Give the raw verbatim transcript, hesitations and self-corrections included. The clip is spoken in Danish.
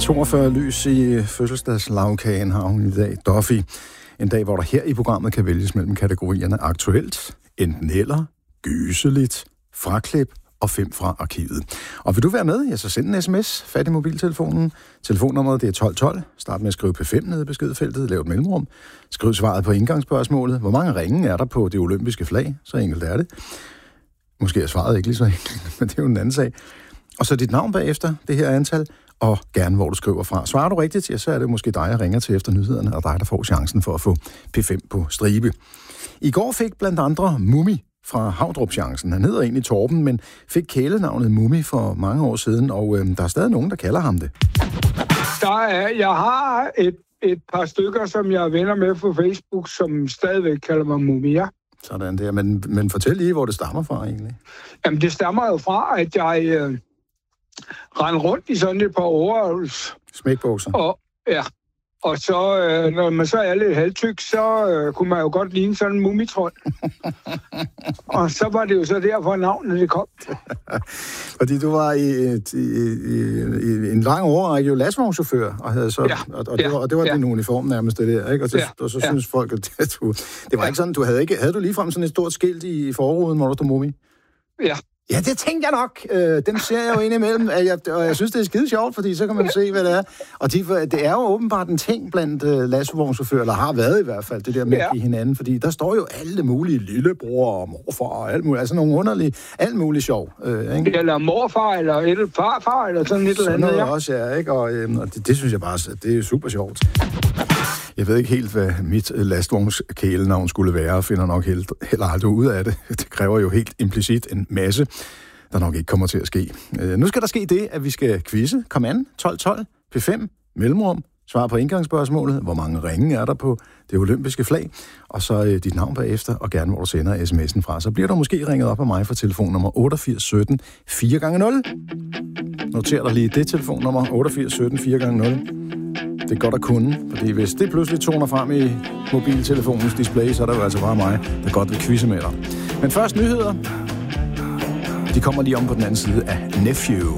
toogfyrre lys i fødselsdagslagkagen har hun i dag. Duffy. En dag, hvor der her i programmet kan vælges mellem kategorierne aktuelt, enten eller, gyseligt, fraklip og fem fra arkivet. Og vil du være med, ja, så send en sms, fat i mobiltelefonen. Telefonnummeret det er tolv tolv. Start med at skrive P fem nede i beskedfeltet, lav et mellemrum. Skriv svaret på indgangsspørgsmålet. Hvor mange ringe er der på det olympiske flag? Så enkelt er det. Måske er svaret ikke lige så enkelt, men det er jo en anden sag. Og så dit navn bagefter, det her antal, og gerne hvor du skriver fra. Svarer du rigtigt, ja, så er det måske dig, der ringer til efter nyhederne, og dig, der får chancen for at få P fem på stribe. I går fik blandt andre Mummi fra Havdrup chancen. Han hedder egentlig Torben, men fik kælenavnet Mummi for mange år siden, og øh, der er stadig nogen, der kalder ham det. Der er, jeg har et, et par stykker, som jeg er venner med på Facebook, som stadigvæk kalder mig Mummi, ja. Sådan der, men, men fortæl lige, hvor det stammer fra egentlig. Jamen, det stammer jo fra, at jeg øh, rendte rundt i sådan et par overholds. Smækbukser. Og, ja, og så, øh, når man så er lidt halvtyk, så øh, kunne man jo godt ligne sådan en mumitrold. Og så var det jo så derfor navnet det kom. Fordi du var i, i, i, i en lang årrække jo lastvognschauffør, og, havde så, ja, og, og, ja, det var, og det var ja. din uniform nærmest det der, ikke? Og, det, ja, og så ja. synes folk, at det, du, det var ja. ikke sådan, du havde ikke, havde du ligefrem sådan et stort skilt i forruden, hvor der stod Mummi? Ja. Ja, det tænkte jeg nok. Øh, dem ser jeg jo indimellem, og jeg, og jeg synes, det er skide sjovt, fordi så kan man se, hvad det er. Og de, det er jo åbenbart en ting blandt uh, lastvognchauffører, eller har været i hvert fald, det der med ja. at give hinanden, fordi der står jo alle mulige lillebror og morfar og alt muligt, altså nogle underlige, alt muligt sjov. Øh, ikke? Eller morfar, eller et farfar, eller sådan et eller andet. Sådan noget ja. også, ja, ikke? Og, øh, og det, det synes jeg bare, det er super sjovt. Jeg ved ikke helt, hvad mit lastvognskælenavn skulle være, og finder nok helt, heller aldrig ud af det. Det kræver jo helt implicit en masse, der nok ikke kommer til at ske. Øh, nu skal der ske det, at vi skal quizze. Kom an, tolv tolv, P fem, mellemrum, svar på indgangsspørgsmålet, hvor mange ringe er der på det olympiske flag, og så øh, dit navn bagefter, og gerne hvor du sender sms'en fra. Så bliver du måske ringet op af mig fra telefonnummer otteogfirs sytten fire gange nul. Noter dig lige det telefonnummer, otteogfirs sytten fire gange nul. Det er godt at kunne, fordi hvis det pludselig toner frem i mobiltelefonens display, så er der jo altså bare mig, der godt vil quizze med dig. Men først nyheder. De kommer lige om på den anden side af Nephew.